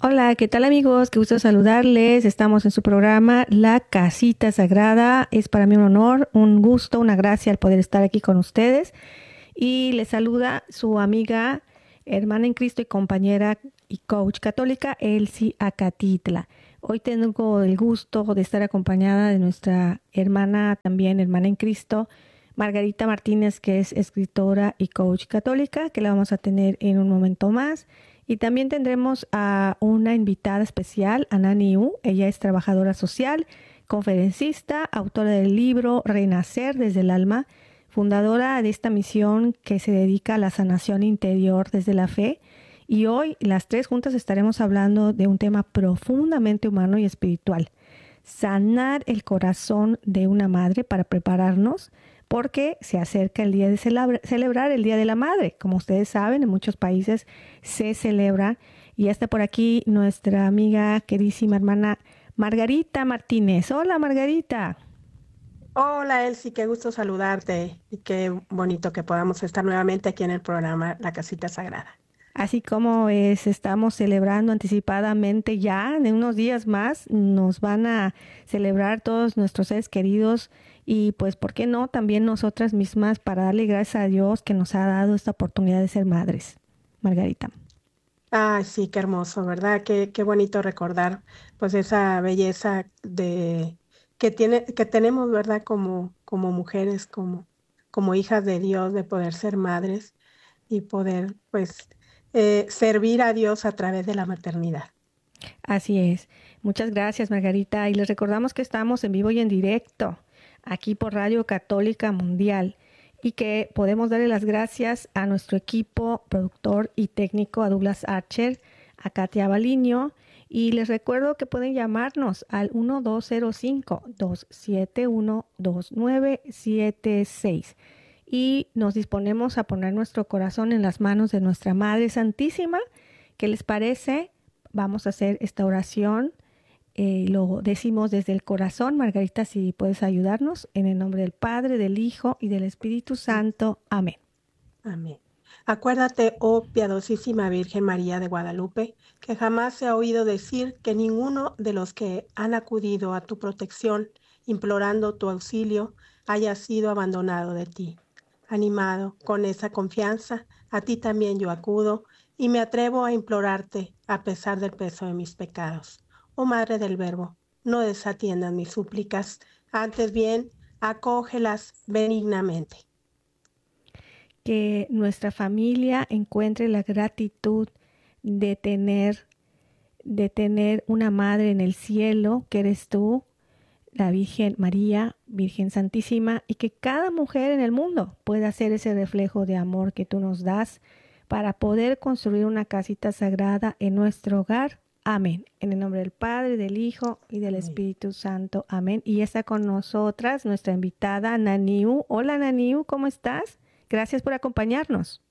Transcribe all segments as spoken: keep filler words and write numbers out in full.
Hola, ¿qué tal amigos? Qué gusto saludarles. Estamos en su programa La Casita Sagrada. Es para mí un honor, un gusto, una gracia el poder estar aquí con ustedes. Y les saluda su amiga, hermana en Cristo y compañera y coach católica, Elsie Acatitla. Hoy tengo el gusto de estar acompañada de nuestra hermana, también hermana en Cristo, Margarita Martínez, que es escritora y coach católica, que la vamos a tener en un momento más. Y también tendremos a una invitada especial, Anani U. Ella es trabajadora social, conferencista, autora del libro Renacer desde el alma, fundadora de esta misión que se dedica a la sanación interior desde la fe. Y hoy las tres juntas estaremos hablando de un tema profundamente humano y espiritual: sanar el corazón de una madre para prepararnos, porque se acerca el día de celebra- celebrar el Día de la Madre. Como ustedes saben, en muchos países se celebra. Y ya está por aquí nuestra amiga, queridísima hermana Margarita Martínez. Hola, Margarita. Hola Elsie, qué gusto saludarte y qué bonito que podamos estar nuevamente aquí en el programa La Casita Sagrada. Así como es, estamos celebrando anticipadamente ya, en unos días más, nos van a celebrar todos nuestros seres queridos y pues, ¿por qué no? También nosotras mismas para darle gracias a Dios que nos ha dado esta oportunidad de ser madres. Margarita. Ay, sí, qué hermoso, ¿verdad? Qué, qué bonito recordar pues esa belleza de que tiene, que tenemos, ¿verdad? Como, como mujeres, como, como hijas de Dios, de poder ser madres y poder pues eh, servir a Dios a través de la maternidad. Así es. Muchas gracias, Margarita. Y les recordamos que estamos en vivo y en directo aquí por Radio Católica Mundial y que podemos darle las gracias a nuestro equipo productor y técnico, a Douglas Archer, a Katia Baliño. Y les recuerdo que pueden llamarnos al uno dos cero cinco, dos siete uno, dos nueve siete seis. Y nos disponemos a poner nuestro corazón en las manos de nuestra Madre Santísima. ¿Qué les parece? Vamos a hacer esta oración. Eh, lo decimos desde el corazón. Margarita, si puedes ayudarnos, en el nombre del Padre, del Hijo y del Espíritu Santo. Amén. Amén. Acuérdate, oh piadosísima Virgen María de Guadalupe, que jamás se ha oído decir que ninguno de los que han acudido a tu protección, implorando tu auxilio, haya sido abandonado de ti. Animado con esa confianza, a ti también yo acudo y me atrevo a implorarte a pesar del peso de mis pecados. Oh Madre del Verbo, no desatiendas mis súplicas, antes bien, acógelas benignamente. Que nuestra familia encuentre la gratitud de tener, de tener una madre en el cielo, que eres tú, la Virgen María, Virgen Santísima, y que cada mujer en el mundo pueda ser ese reflejo de amor que tú nos das para poder construir una casita sagrada en nuestro hogar. Amén. En el nombre del Padre, del Hijo y del Amén. Espíritu Santo. Amén. Y está con nosotras nuestra invitada Naniu. Hola Naniu, ¿cómo estás? Gracias por acompañarnos.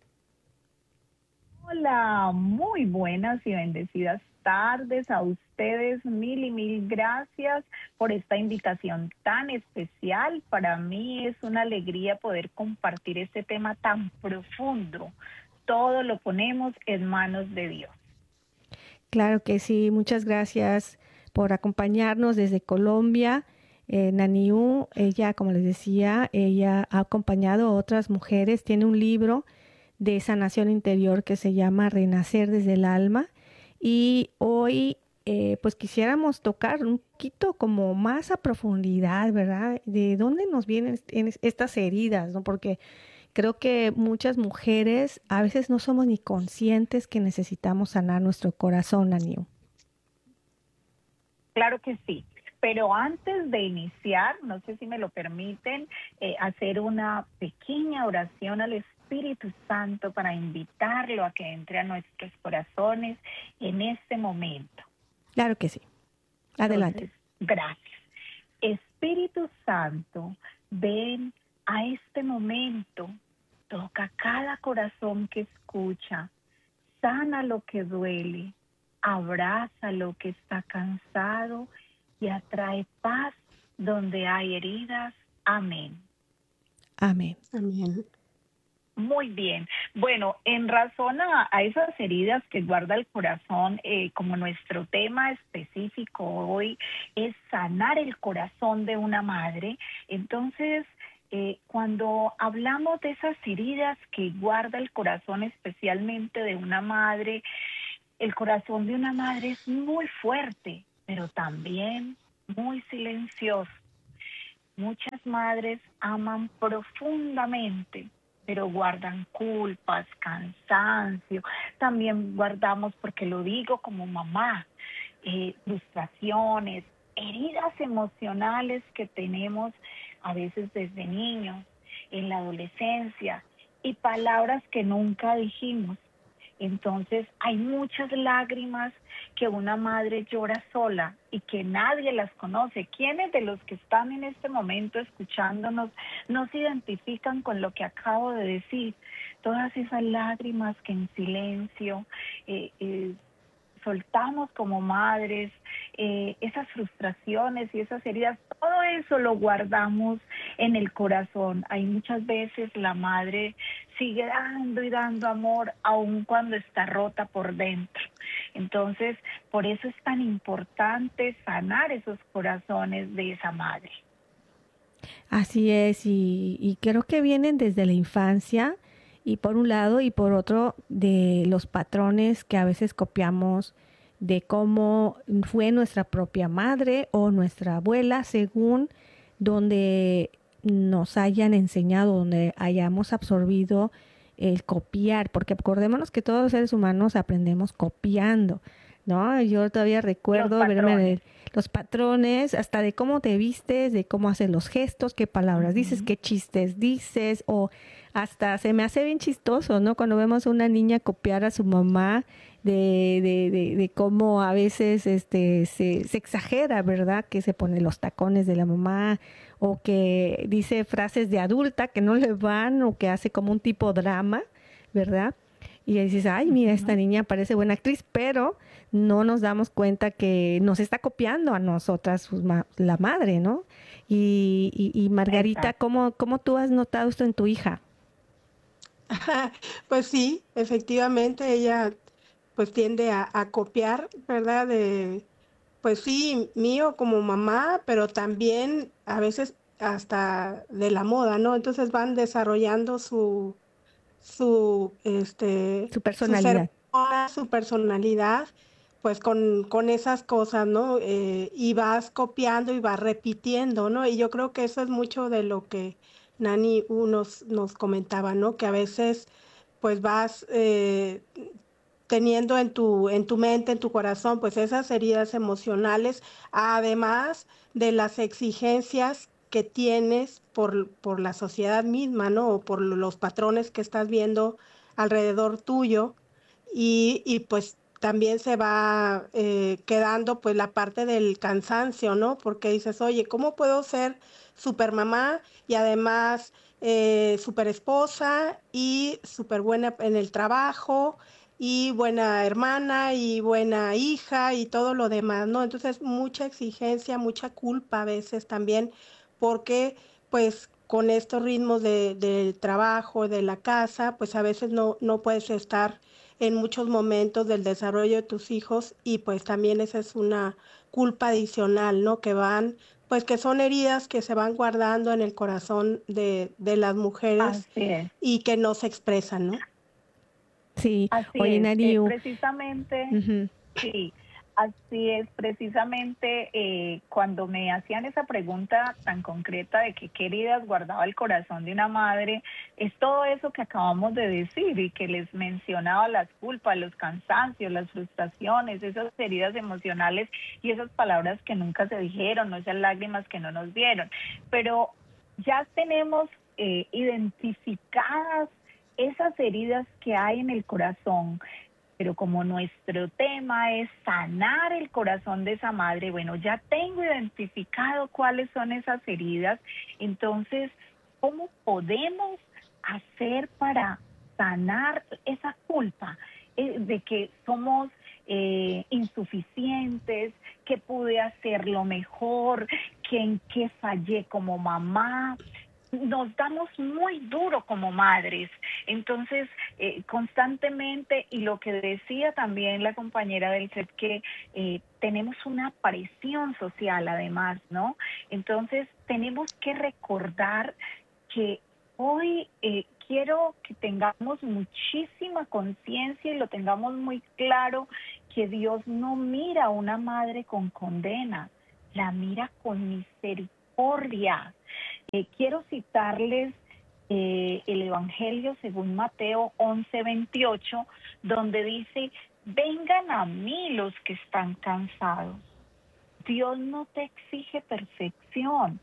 Hola, muy buenas y bendecidas tardes a ustedes. Mil y mil gracias por esta invitación tan especial. Para mí es una alegría poder compartir este tema tan profundo. Todo lo ponemos en manos de Dios. Claro que sí, muchas gracias por acompañarnos desde Colombia. Eh, Naniu, ella, como les decía, ella ha acompañado a otras mujeres, tiene un libro de sanación interior que se llama Renacer desde el alma. Y hoy, eh, pues quisiéramos tocar un poquito como más a profundidad, ¿verdad? De dónde nos vienen en estas heridas, ¿no? Porque creo que muchas mujeres a veces no somos ni conscientes que necesitamos sanar nuestro corazón, Aniu. Claro que sí. Pero antes de iniciar, no sé si me lo permiten, eh, hacer una pequeña oración al Espíritu Santo para invitarlo a que entre a nuestros corazones en este momento. Claro que sí. Adelante. Entonces, gracias. Espíritu Santo, ven a este momento, toca cada corazón que escucha, sana lo que duele, abraza lo que está cansado y atrae paz donde hay heridas. Amén. Amén. Amén. Muy bien. Bueno, en razón a, a esas heridas que guarda el corazón, eh, como nuestro tema específico hoy es sanar el corazón de una madre, entonces eh, cuando hablamos de esas heridas que guarda el corazón especialmente de una madre, el corazón de una madre es muy fuerte, pero también muy silencioso. Muchas madres aman profundamente, pero guardan culpas, cansancio. También guardamos, porque lo digo como mamá, eh, frustraciones, heridas emocionales que tenemos a veces desde niños, en la adolescencia, y palabras que nunca dijimos. Entonces hay muchas lágrimas que una madre llora sola y que nadie las conoce. ¿Quiénes de los que están en este momento escuchándonos no se identifican con lo que acabo de decir? Todas esas lágrimas que en silencio eh, eh, soltamos como madres, eh, esas frustraciones y esas heridas, todo eso lo guardamos en el corazón. Hay muchas veces la madre sigue dando y dando amor aun cuando está rota por dentro. Entonces, por eso es tan importante sanar esos corazones de esa madre. Así es, y, y creo que vienen desde la infancia, y por un lado, y por otro, de los patrones que a veces copiamos de cómo fue nuestra propia madre o nuestra abuela, según donde nos hayan enseñado, donde hayamos absorbido el copiar, porque acordémonos que todos los seres humanos aprendemos copiando, ¿no? Yo todavía recuerdo verme el, los patrones, hasta de cómo te vistes, de cómo haces los gestos, qué palabras uh-huh. dices, qué chistes dices, o hasta se me hace bien chistoso, ¿no? Cuando vemos a una niña copiar a su mamá, de, de, de, de cómo a veces este se, se exagera, ¿verdad? Que se pone los tacones de la mamá, o que dice frases de adulta que no le van, o que hace como un tipo drama, ¿verdad? Y dices, ay, mira, esta niña parece buena actriz, pero no nos damos cuenta que nos está copiando a nosotras su ma- la madre, ¿no? Y, y, y Margarita, ¿cómo, ¿cómo tú has notado esto en tu hija? Pues sí, efectivamente, ella pues tiende a, a copiar, ¿verdad? De, pues sí, mío como mamá, pero también a veces hasta de la moda, ¿no? Entonces van desarrollando su, su, este, Su su ser, personalidad. su personalidad, pues con, con esas cosas, ¿no? Eh, y vas copiando y vas repitiendo, ¿no? Y yo creo que eso es mucho de lo que Nani uh, nos, nos comentaba, ¿no? Que a veces pues vas eh, teniendo en tu, en tu mente, en tu corazón, pues esas heridas emocionales, además de las exigencias que tienes por, por la sociedad misma, ¿no? O por los patrones que estás viendo alrededor tuyo, y, y pues también se va eh, quedando pues la parte del cansancio, ¿no? Porque dices, oye, ¿cómo puedo ser super mamá y además eh, super esposa y super buena en el trabajo y buena hermana y buena hija y todo lo demás, ¿no? Entonces mucha exigencia, mucha culpa a veces también, porque pues con estos ritmos de, del trabajo, de la casa, pues a veces no, no puedes estar en muchos momentos del desarrollo de tus hijos, y pues también esa es una culpa adicional, ¿no? Que van, pues que son heridas que se van guardando en el corazón de, de las mujeres y que no se expresan, ¿no? Sí, Así oye, es, Nari, eh, uh, precisamente, uh-huh. sí, así es, precisamente eh, cuando me hacían esa pregunta tan concreta de que qué heridas guardaba el corazón de una madre, es todo eso que acabamos de decir y que les mencionaba, las culpas, los cansancios, las frustraciones, esas heridas emocionales y esas palabras que nunca se dijeron, o esas lágrimas que no nos dieron, pero ya tenemos eh, identificadas esas heridas que hay en el corazón, pero como nuestro tema es sanar el corazón de esa madre, bueno, ya tengo identificado cuáles son esas heridas, entonces, ¿cómo podemos hacer para sanar esa culpa eh, de que somos eh, insuficientes, que pude hacerlo mejor, que en qué fallé como mamá? nos damos muy duro como madres. Entonces, eh, constantemente, y lo que decía también la compañera del set, que eh, tenemos una presión social además, ¿no? Entonces, tenemos que recordar que hoy eh, quiero que tengamos muchísima conciencia y lo tengamos muy claro, que Dios no mira a una madre con condena, la mira con misericordia. Eh, quiero citarles eh, el Evangelio según Mateo once veintiocho, donde dice: vengan a mí los que están cansados. Dios no te exige perfección,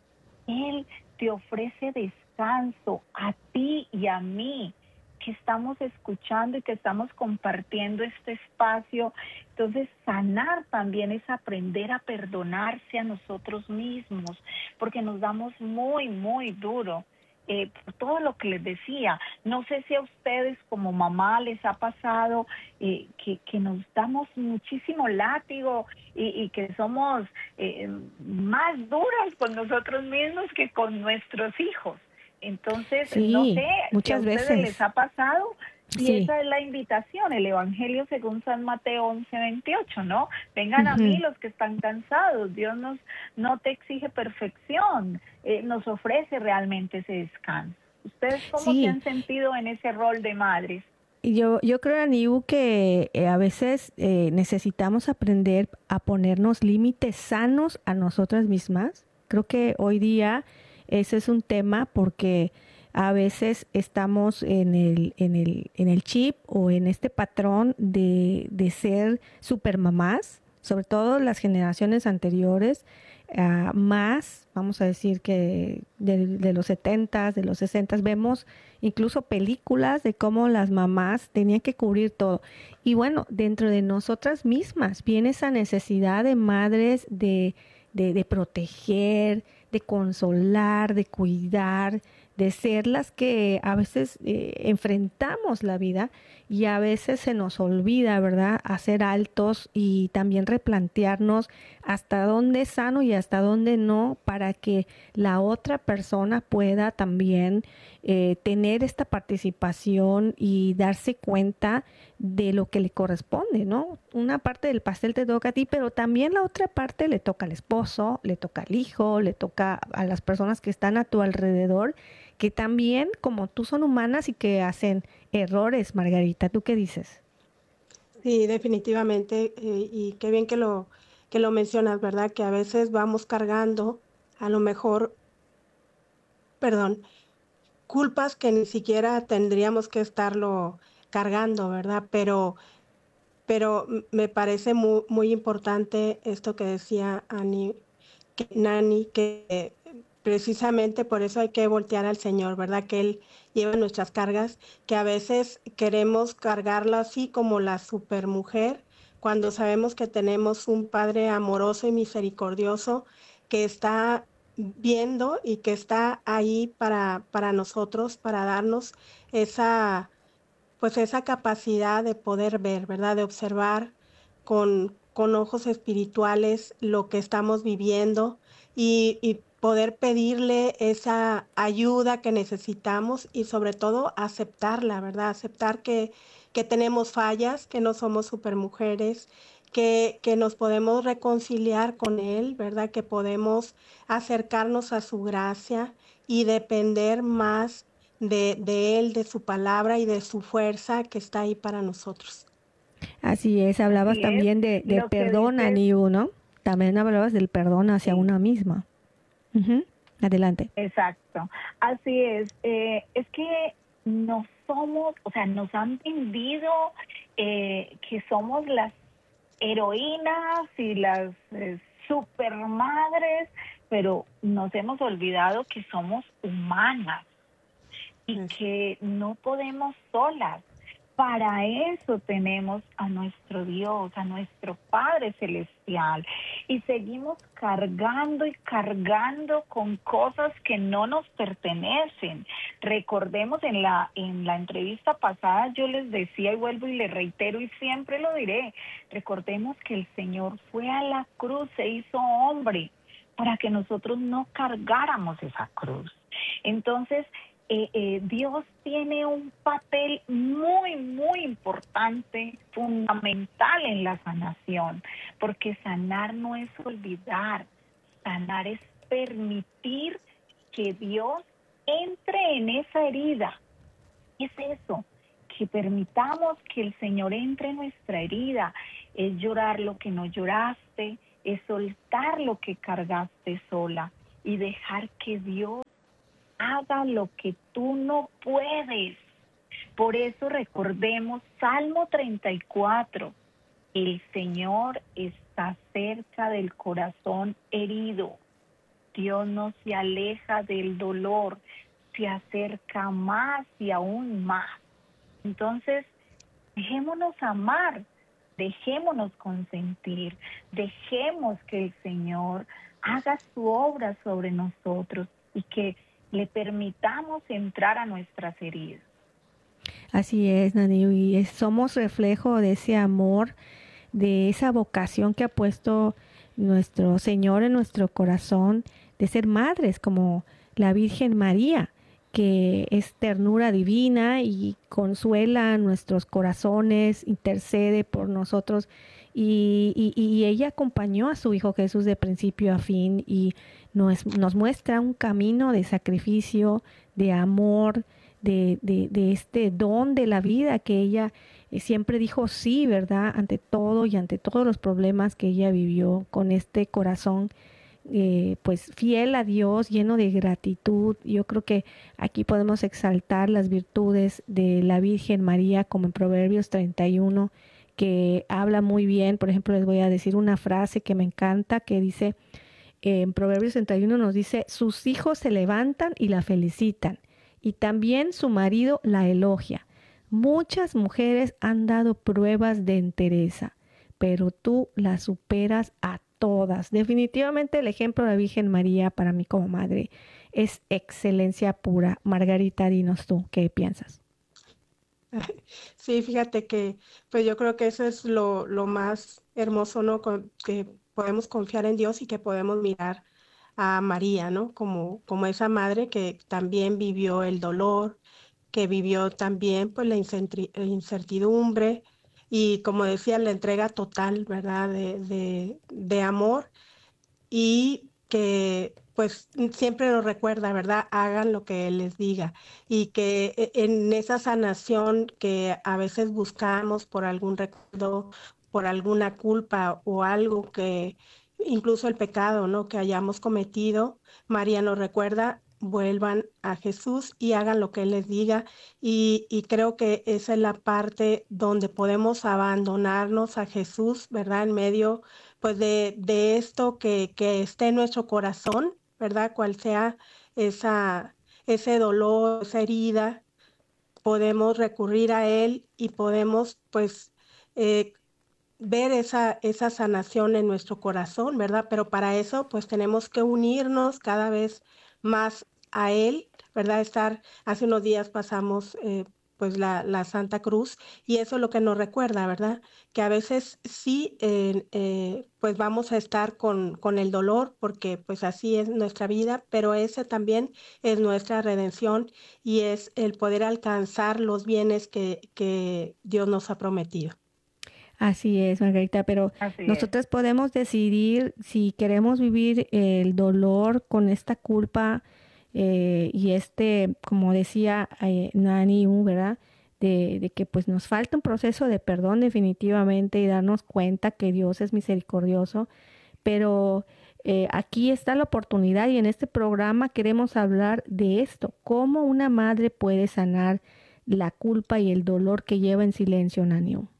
Él te ofrece descanso a ti y a mí, que estamos escuchando y que estamos compartiendo este espacio. Entonces, sanar también es aprender a perdonarse a nosotros mismos, porque nos damos muy, muy duro. Eh, por todo lo que les decía, no sé si a ustedes como mamá les ha pasado eh, que, que nos damos muchísimo látigo y, y que somos eh, más duras con nosotros mismos que con nuestros hijos. Entonces, Sí, no sé si a muchas ustedes veces. les ha pasado, y Sí. esa es la invitación, el Evangelio según San Mateo once veintiocho, ¿no? Vengan a Ujú. mí los que están cansados. Dios nos no te exige perfección, eh, nos ofrece realmente ese descanso. ¿Ustedes cómo se Sí, han sentido en ese rol de madres? y yo, yo creo, Aniu, que eh, a veces eh, necesitamos aprender a ponernos límites sanos a nosotras mismas. Creo que hoy día ese es un tema porque a veces estamos en el, en el, en el chip o en este patrón de, de ser supermamás, sobre todo las generaciones anteriores, ah, más, vamos a decir que de, de los setentas, de los sesentas, vemos incluso películas de cómo las mamás tenían que cubrir todo. Y bueno, dentro de nosotras mismas viene esa necesidad de madres de, de, de proteger, de consolar, de cuidar, de ser las que a veces eh, enfrentamos la vida y a veces se nos olvida, ¿verdad? Hacer altos y también replantearnos hasta dónde es sano y hasta dónde no, para que la otra persona pueda también eh, tener esta participación y darse cuenta de lo que le corresponde, ¿no? Una parte del pastel te toca a ti, pero también la otra parte le toca al esposo, le toca al hijo, le toca a las personas que están a tu alrededor, que también, como tú, son humanas y que hacen errores. Margarita, ¿tú qué dices? Sí, definitivamente, eh, y qué bien que lo, que lo mencionas, ¿verdad? Que a veces vamos cargando, a lo mejor, perdón, culpas que ni siquiera tendríamos que estarlo cargando, ¿verdad? Pero, pero m- me parece muy, muy importante esto que decía Ani, que, Nani, que eh, precisamente por eso hay que voltear al Señor, ¿verdad? Que Él lleva nuestras cargas, que a veces queremos cargarla así como la supermujer, cuando sabemos que tenemos un Padre amoroso y misericordioso que está viendo y que está ahí para, para nosotros, para darnos esa, pues esa capacidad de poder ver, ¿verdad? De observar con, con ojos espirituales lo que estamos viviendo y, y poder pedirle esa ayuda que necesitamos y sobre todo aceptarla, ¿verdad? Aceptar que, que tenemos fallas, que no somos supermujeres, que, que nos podemos reconciliar con Él, ¿verdad? Que podemos acercarnos a su gracia y depender más de, de Él, de su palabra y de su fuerza que está ahí para nosotros. Así es, hablabas Así es, también de, de lo que perdón, dices, Aniu, ¿no? También hablabas del perdón hacia sí. una misma. Ujú. Adelante. Exacto, así es. Eh, es que no somos, o sea, nos han vendido eh, que somos las heroínas y las eh, supermadres, pero nos hemos olvidado que somos humanas y Es- que no podemos solas. Para eso tenemos a nuestro Dios, a nuestro Padre Celestial. Y seguimos cargando y cargando con cosas que no nos pertenecen. Recordemos en la, en la entrevista pasada, yo les decía y vuelvo y les reitero y siempre lo diré, recordemos que el Señor fue a la cruz, se hizo hombre, para que nosotros no cargáramos esa cruz. Entonces, eh, eh, Dios tiene un papel muy, muy importante, fundamental en la sanación, porque sanar no es olvidar, sanar es permitir que Dios entre en esa herida. ¿Qué es eso? Que permitamos que el Señor entre en nuestra herida. Es llorar lo que no lloraste, es soltar lo que cargaste sola y dejar que Dios haga lo que tú no puedes. Por eso recordemos Salmo treinta y cuatro. El Señor está cerca del corazón herido. Dios no se aleja del dolor, se acerca más y aún más. Entonces, dejémonos amar, dejémonos consentir, dejemos que el Señor haga su obra sobre nosotros y que le permitamos entrar a nuestras heridas. Así es, Nani, y es- somos reflejo de ese amor, de esa vocación que ha puesto nuestro Señor en nuestro corazón, de ser madres como la Virgen María, que es ternura divina y consuela nuestros corazones, intercede por nosotros y, y- y ella acompañó a su Hijo Jesús de principio a fin y nos, nos muestra un camino de sacrificio, de amor, de, de, de este don de la vida que ella eh, siempre dijo sí, ¿verdad? Ante todo y ante todos los problemas que ella vivió con este corazón, eh, pues fiel a Dios, lleno de gratitud. Yo creo que aquí podemos exaltar las virtudes de la Virgen María, como en Proverbios treinta y uno, que habla muy bien. Por ejemplo, les voy a decir una frase que me encanta, que dice, eh, en Proverbios treinta y uno nos dice, sus hijos se levantan y la felicitan, y también su marido la elogia. Muchas mujeres han dado pruebas de entereza, pero tú las superas a todas. Definitivamente el ejemplo de la Virgen María para mí como madre es excelencia pura. Margarita, dinos tú, ¿qué piensas? Sí, fíjate que pues yo creo que eso es lo, lo más hermoso, ¿no? Con- que podemos confiar en Dios y que podemos mirar a María, ¿no? Como, como esa madre que también vivió el dolor, que vivió también pues la incentri- eh, incertidumbre y como decía, la entrega total, ¿verdad? De, de, de amor y que pues siempre nos recuerda, ¿verdad? Hagan lo que Él les diga y que e- en esa sanación que a veces buscamos por algún recuerdo, por alguna culpa o algo que, incluso el pecado, ¿no? Que hayamos cometido, María nos recuerda, vuelvan a Jesús y hagan lo que Él les diga y, y creo que esa es la parte donde podemos abandonarnos a Jesús, ¿verdad? En medio pues de, de esto que, que esté en nuestro corazón, ¿verdad? Cual sea esa, ese dolor, esa herida, podemos recurrir a Él y podemos pues eh, ver esa, esa sanación en nuestro corazón, ¿verdad? Pero para eso pues tenemos que unirnos cada vez más a Él, ¿verdad? Estar, hace unos días pasamos eh, pues la, la Santa Cruz y eso es lo que nos recuerda, ¿verdad? Que a veces sí, eh, eh, pues vamos a estar con, con el dolor porque pues así es nuestra vida, pero ese también es nuestra redención y es el poder alcanzar los bienes que, que Dios nos ha prometido. Así es, Margarita, pero Así es. nosotros podemos decidir si queremos vivir el dolor con esta culpa eh, y este, como decía eh, Nani, U, ¿verdad? De, de que pues nos falta un proceso de perdón definitivamente y darnos cuenta que Dios es misericordioso, pero eh, aquí está la oportunidad y en este programa queremos hablar de esto, cómo una madre puede sanar la culpa y el dolor que lleva en silencio, Nani. U.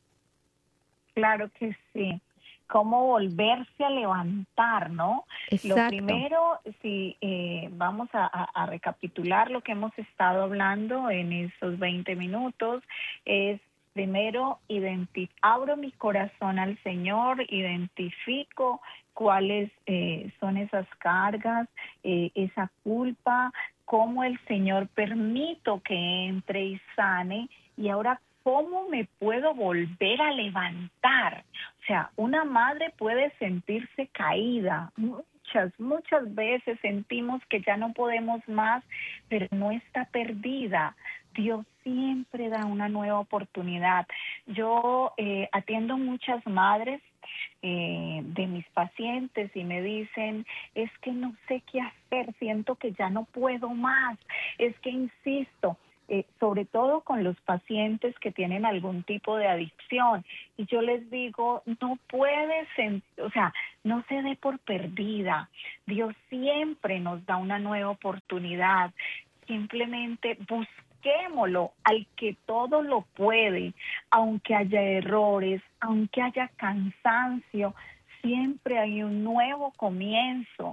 Claro que sí. Cómo volverse a levantar, ¿no? Lo Exacto. primero, si eh, vamos a, a- a recapitular lo que hemos estado hablando en esos veinte minutos, es primero identi- abro mi corazón al Señor, identifico cuáles eh, son esas cargas, eh, esa culpa, cómo el Señor permito que entre y sane, y ahora cómo me puedo volver a levantar. O sea, una madre puede sentirse caída. Muchas muchas, muchas veces sentimos que ya no podemos más, pero no está perdida. Dios siempre da una nueva oportunidad. Yo eh, atiendo muchas madres eh, de mis pacientes y me dicen, es que no sé qué hacer, siento que ya no puedo más, es que insisto. Eh, sobre todo con los pacientes que tienen algún tipo de adicción. Y yo les digo, no puedes, o sea, no se dé por perdida. Dios siempre nos da una nueva oportunidad. Simplemente busquémoslo al que todo lo puede, aunque haya errores, aunque haya cansancio, siempre hay un nuevo comienzo.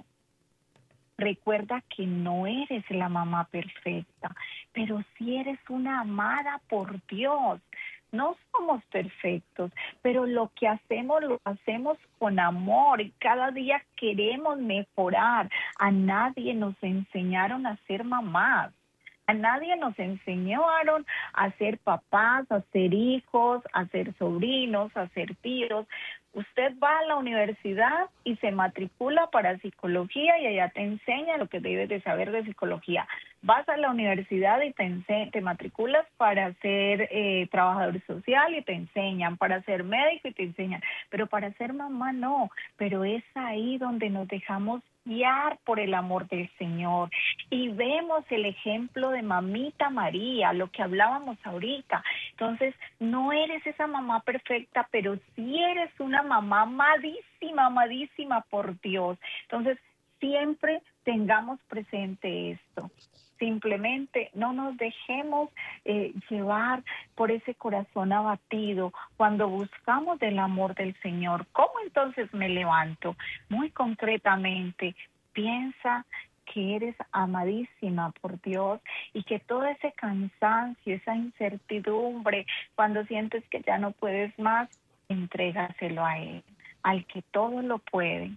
Recuerda que no eres la mamá perfecta, pero sí eres una amada por Dios. No somos perfectos, pero lo que hacemos lo hacemos con amor y cada día queremos mejorar. A nadie nos enseñaron a ser mamás. A nadie nos enseñaron a ser papás, a ser hijos, a ser sobrinos, a ser tíos. Usted va a la universidad y se matricula para psicología y allá te enseña lo que debes de saber de psicología. Vas a la universidad y te, ense- te matriculas para ser eh, trabajador social y te enseñan, para ser médico y te enseñan, pero para ser mamá no. Pero es ahí donde nos dejamos guiar por el amor del Señor y vemos el ejemplo de mamita María, lo que hablábamos ahorita. Entonces, no eres esa mamá perfecta, pero sí eres una mamá amadísima, amadísima por Dios. Entonces, siempre tengamos presente esto. Simplemente no nos dejemos eh, llevar por ese corazón abatido cuando buscamos el amor del Señor. ¿Cómo entonces me levanto? Muy concretamente, piensa que eres amadísima por Dios y que todo ese cansancio, esa incertidumbre, cuando sientes que ya no puedes más, entrégaselo a Él, al que todo lo puede.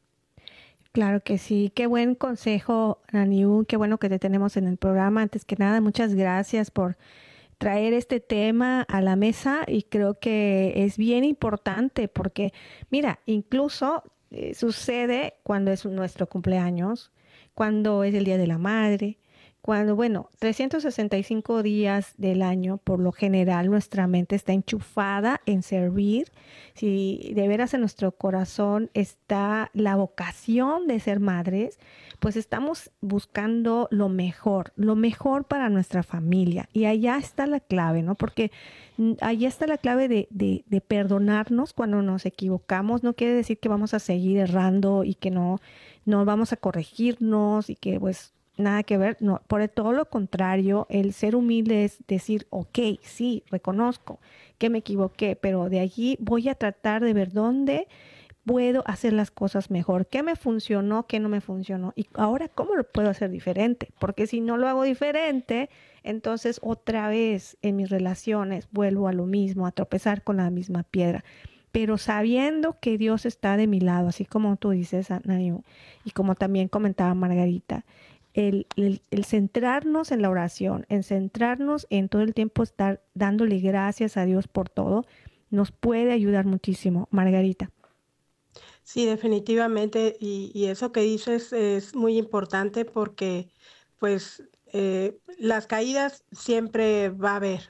Claro que sí, qué buen consejo, Aniu, qué bueno que te tenemos en el programa. Antes que nada, muchas gracias por traer este tema a la mesa y creo que es bien importante porque, mira, incluso eh, sucede cuando es nuestro cumpleaños, cuando es el Día de la Madre, cuando, bueno, trescientos sesenta y cinco días del año, por lo general, nuestra mente está enchufada en servir. Si de veras en nuestro corazón está la vocación de ser madres, pues estamos buscando lo mejor, lo mejor para nuestra familia. Y allá está la clave, ¿no? Porque mm, allá está la clave de, de, de perdonarnos cuando nos equivocamos. No quiere decir que vamos a seguir errando y que no, no vamos a corregirnos y que pues nada que ver. No, por todo lo contrario, el ser humilde es decir, ok, sí, reconozco que me equivoqué, pero de allí voy a tratar de ver dónde puedo hacer las cosas mejor, qué me funcionó, qué no me funcionó y ahora cómo lo puedo hacer diferente, porque si no lo hago diferente, entonces otra vez en mis relaciones vuelvo a lo mismo, a tropezar con la misma piedra, pero sabiendo que Dios está de mi lado, así como tú dices, Anayu, y como también comentaba Margarita, el, el, el centrarnos en la oración, en centrarnos en todo el tiempo estar dándole gracias a Dios por todo, nos puede ayudar muchísimo. Margarita. Sí, definitivamente, y, y eso que dices es muy importante porque pues eh, las caídas siempre va a haber,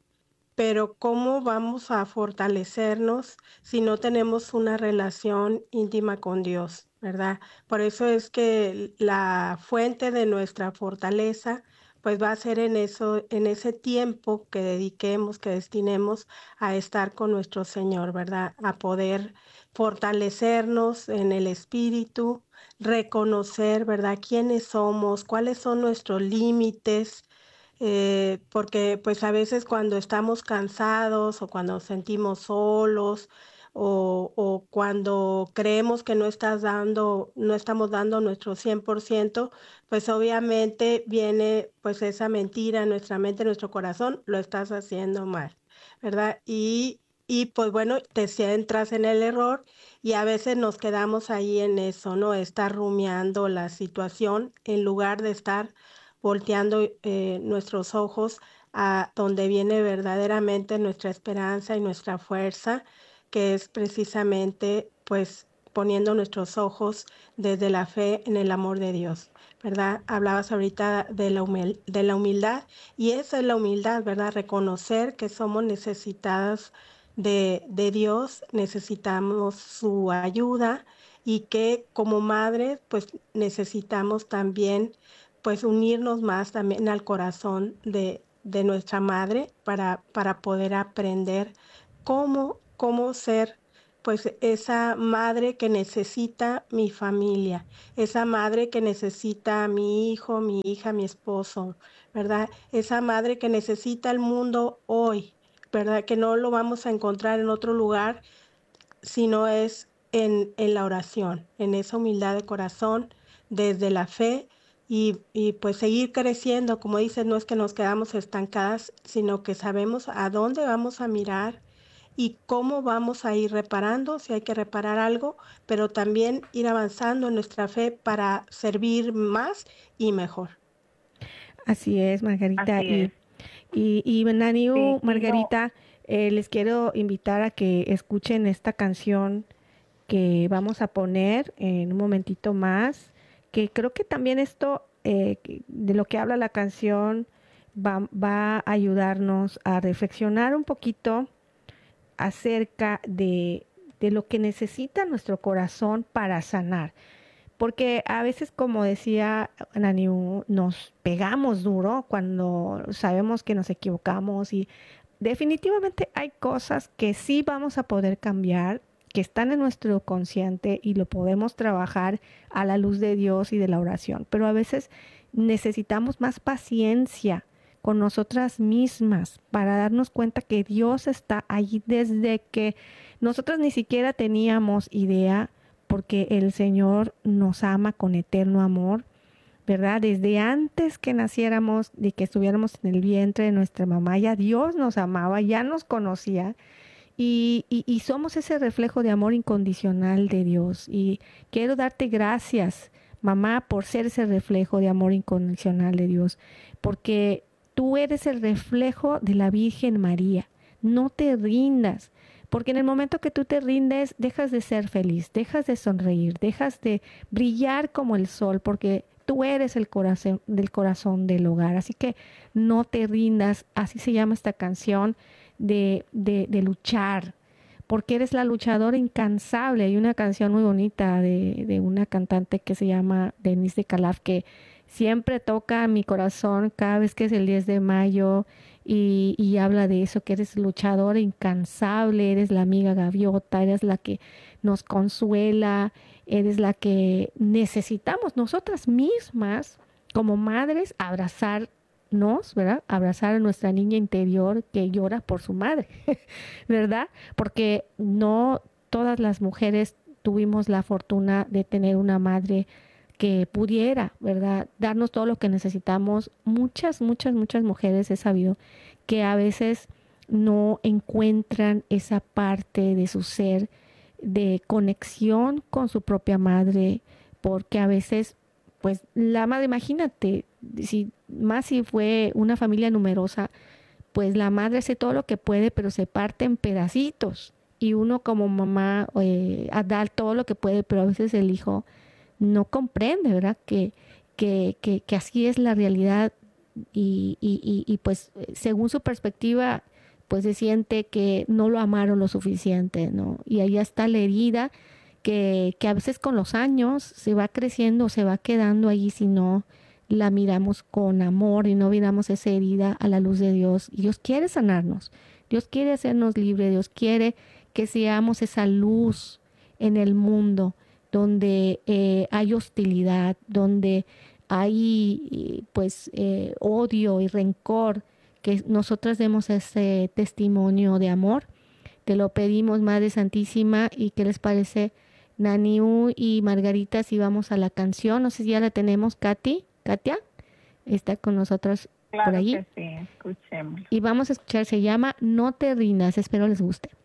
pero ¿cómo vamos a fortalecernos si no tenemos una relación íntima con Dios, verdad? Por eso es que la fuente de nuestra fortaleza, pues va a ser en eso, en ese tiempo que dediquemos, que destinemos a estar con nuestro Señor, ¿verdad? A poder fortalecernos en el espíritu, reconocer, ¿verdad? Quiénes somos, cuáles son nuestros límites, eh, porque pues a veces cuando estamos cansados o cuando nos sentimos solos o, o cuando creemos que no estás dando, no estamos dando nuestro cien por ciento, pues obviamente viene pues esa mentira en nuestra mente, en nuestro corazón, lo estás haciendo mal, ¿verdad? Y, y pues bueno, te centras en el error y a veces nos quedamos ahí en eso, ¿no? Estar rumiando la situación en lugar de estar volteando eh, nuestros ojos a donde viene verdaderamente nuestra esperanza y nuestra fuerza, que es precisamente pues poniendo nuestros ojos desde la fe en el amor de Dios, ¿verdad? Hablabas ahorita de la, humil- de la humildad, y esa es la humildad, ¿verdad? Reconocer que somos necesitadas de, de Dios, necesitamos su ayuda, y que como madres pues necesitamos también pues unirnos más también al corazón de, de nuestra madre para, para poder aprender cómo, cómo ser pues esa madre que necesita mi familia, esa madre que necesita a mi hijo, mi hija, mi esposo, ¿verdad? Esa madre que necesita el mundo hoy, ¿verdad? Que no lo vamos a encontrar en otro lugar, sino es en, en la oración, en esa humildad de corazón, desde la fe, y, y pues seguir creciendo. Como dices, no es que nos quedamos estancadas, sino que sabemos a dónde vamos a mirar y cómo vamos a ir reparando, si hay que reparar algo, pero también ir avanzando en nuestra fe para servir más y mejor. Así es, Margarita. Así Y, es. y, y Naniu, Sí, y lo, Margarita, eh, les quiero invitar a que escuchen esta canción que vamos a poner en un momentito más, que creo que también esto, eh, que- de lo que habla la canción, va, va a ayudarnos a reflexionar un poquito acerca de, de lo que necesita nuestro corazón para sanar. Porque a veces, como decía Naniu, nos pegamos duro cuando sabemos que nos equivocamos, y definitivamente hay cosas que sí vamos a poder cambiar, que están en nuestro consciente y lo podemos trabajar a la luz de Dios y de la oración. Pero a veces necesitamos más paciencia con nosotras mismas para darnos cuenta que Dios está allí desde que nosotras ni siquiera teníamos idea, porque el Señor nos ama con eterno amor, ¿verdad? Desde antes que naciéramos, de que estuviéramos en el vientre de nuestra mamá, ya Dios nos amaba, ya nos conocía, y, y, y somos ese reflejo de amor incondicional de Dios. Y quiero darte gracias, mamá, por ser ese reflejo de amor incondicional de Dios, porque tú eres el reflejo de la Virgen María. No te rindas, porque en el momento que tú te rindes, dejas de ser feliz, dejas de sonreír, dejas de brillar como el sol, porque tú eres el corazón del corazón del hogar. Así que no te rindas, así se llama esta canción, de, de, de luchar, porque eres la luchadora incansable. Hay una canción muy bonita de, de una cantante que se llama Denise de Calaf, que siempre toca mi corazón cada vez que es el diez de mayo, y, y habla de eso, que eres luchadora incansable, eres la amiga gaviota, eres la que nos consuela, eres la que necesitamos nosotras mismas como madres abrazar, ¿verdad? Abrazar a nuestra niña interior que llora por su madre, ¿verdad? Porque no todas las mujeres tuvimos la fortuna de tener una madre que pudiera, ¿verdad? Darnos todo lo que necesitamos. Muchas, muchas, muchas mujeres he sabido que a veces no encuentran esa parte de su ser de conexión con su propia madre, porque a veces, pues la madre, imagínate, si más si fue una familia numerosa, pues la madre hace todo lo que puede, pero se parte en pedacitos. Y uno como mamá eh, a dar todo lo que puede, pero a veces el hijo no comprende, ¿verdad? Que, que, que, que así es la realidad, y, y, y, y pues según su perspectiva, pues se siente que no lo amaron lo suficiente, ¿no? Y ahí está la herida que, que a veces con los años se va creciendo, se va quedando ahí si no la miramos con amor y no miramos esa herida a la luz de Dios. Y Dios quiere sanarnos, Dios quiere hacernos libres, Dios quiere que seamos esa luz en el mundo donde eh, hay hostilidad, donde hay pues eh, odio y rencor, que nosotras demos ese testimonio de amor. Te lo pedimos, Madre Santísima. ¿Y qué les parece, Naniu y Margarita, si vamos a la canción? No sé si ya la tenemos, Katy, Katia, está con nosotros por claro allí. que sí, escuchémoslo. Y vamos a escuchar, se llama No te rindas, espero les guste.